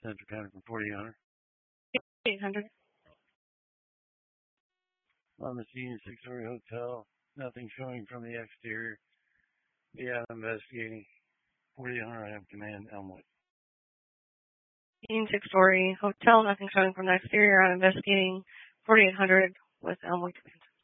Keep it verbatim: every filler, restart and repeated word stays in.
Central County from forty-eight hundred. eight hundred. On the scene, six-story hotel. Nothing showing from the exterior. Yeah, investigating. forty-eight hundred, I have command, Elmwood. Six-story hotel, nothing showing from the exterior. I'm investigating. forty-eight hundred with Elmwood Command.